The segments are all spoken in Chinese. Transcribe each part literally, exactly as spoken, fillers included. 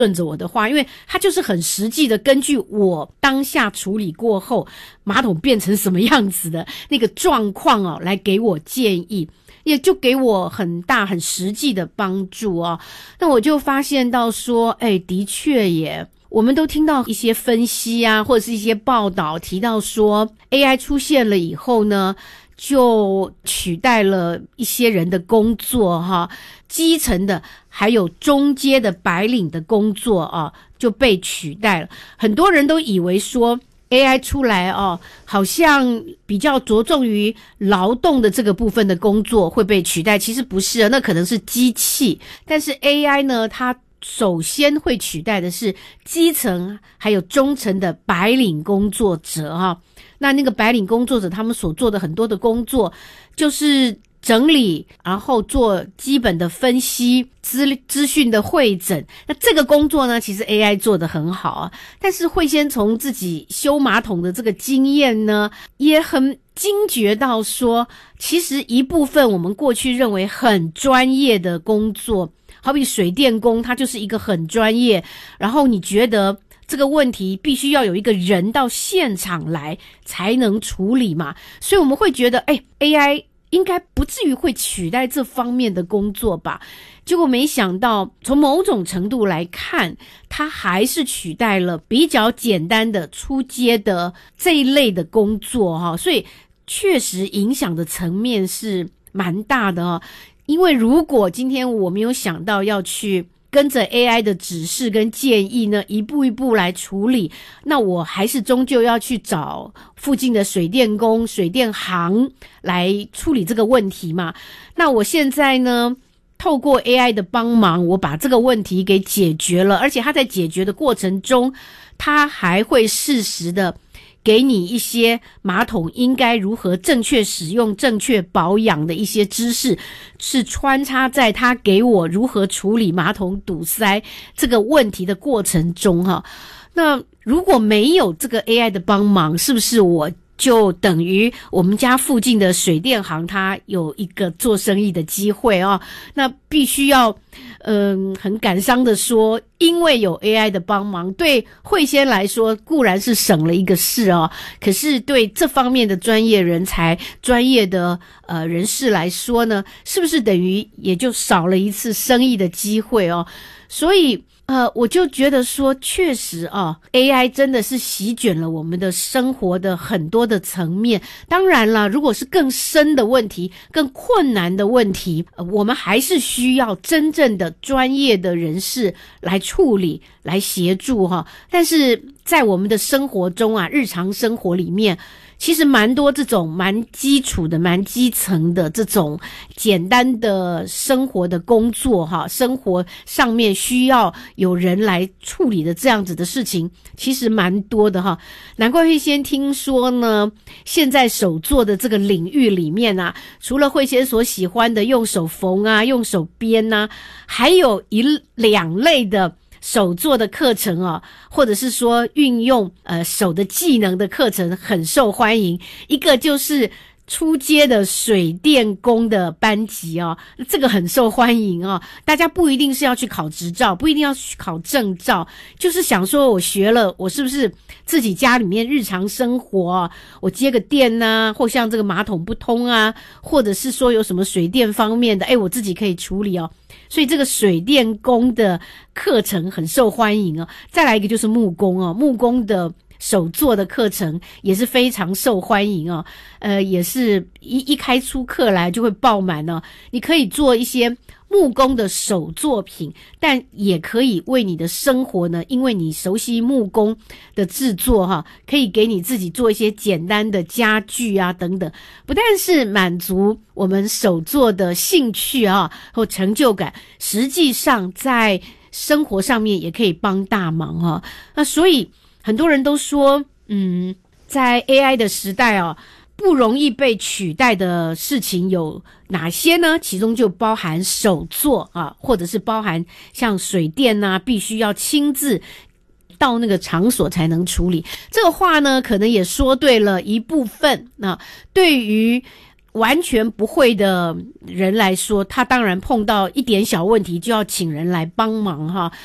顺着我的话，因为它就是很实际的根据我当下处理过后马桶变成什么样子的那个状况哦，来给我建议，也就给我很大很实际的帮助哦。那我就发现到说，哎，的确耶，我们都听到一些分析啊，或者是一些报道提到说 A I 出现了以后呢，就取代了一些人的工作哈，基层的还有中阶的白领的工作啊就被取代了。很多人都以为说 A I 出来哦，好像比较着重于劳动的这个部分的工作会被取代，其实不是啊，那可能是机器。但是 A I 呢，它首先会取代的是基层还有中层的白领工作者哈。那那个白领工作者他们所做的很多的工作就是整理，然后做基本的分析，资资讯的汇整。那这个工作呢，其实 A I 做得很好啊，但是会先从自己修马桶的这个经验呢，也很惊觉到说，其实一部分我们过去认为很专业的工作，好比水电工，他就是一个很专业，然后你觉得这个问题必须要有一个人到现场来才能处理嘛，所以我们会觉得哎 A I 应该不至于会取代这方面的工作吧。结果没想到从某种程度来看，它还是取代了比较简单的初阶的这一类的工作哈，所以确实影响的层面是蛮大的哦。因为如果今天我没有想到要去跟着 A I 的指示跟建议呢，一步一步来处理，那我还是终究要去找附近的水电工、水电行来处理这个问题嘛。那我现在呢，透过 A I 的帮忙，我把这个问题给解决了，而且它在解决的过程中，它还会适时的给你一些马桶应该如何正确使用、正确保养的一些知识，是穿插在他给我如何处理马桶堵塞这个问题的过程中哈。那如果没有这个 A I 的帮忙，是不是我就等于我们家附近的水电行它有一个做生意的机会啊？那必须要嗯，很感伤的说，因为有 A I 的帮忙，对慧仙来说固然是省了一个事哦，可是对这方面的专业人才、专业的呃人士来说呢，是不是等于也就少了一次生意的机会哦？所以呃，我就觉得说，确实啊 ，A I 真的是席卷了我们的生活的很多的层面。当然了，如果是更深的问题、更困难的问题，呃、我们还是需要真正的专业的人士来处理、来协助哈。但是在我们的生活中啊，日常生活里面，其实蛮多这种蛮基础的、蛮基层的这种简单的生活的工作哈，生活上面需要有人来处理的这样子的事情，其实蛮多的哈。难怪会先听说呢，现在手作的这个领域里面啊，除了会先所喜欢的用手缝啊、用手编啊，还有一两类的手作的课程啊，或者是说运用呃手的技能的课程很受欢迎。一个就是初阶的水电工的班级哦，这个很受欢迎哦。大家不一定是要去考执照，不一定要去考证照，就是想说我学了，我是不是自己家里面日常生活啊，我接个电啊，或像这个马桶不通啊，或者是说有什么水电方面的，诶我自己可以处理哦。所以这个水电工的课程很受欢迎哦。再来一个就是木工哦，木工的手作的课程也是非常受欢迎哦。呃，也是一一开出课来就会爆满哦。你可以做一些木工的手作品，但也可以为你的生活呢，因为你熟悉木工的制作哈，可以给你自己做一些简单的家具啊等等，不但是满足我们手作的兴趣啊或成就感，实际上在生活上面也可以帮大忙哈。那所以很多人都说，嗯，在 A I 的时代啊，不容易被取代的事情有哪些呢？其中就包含手作啊，或者是包含像水电啊，必须要亲自到那个场所才能处理。这个话呢，可能也说对了一部分。那对于完全不会的人来说，他当然碰到一点小问题就要请人来帮忙哈。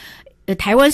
呃台湾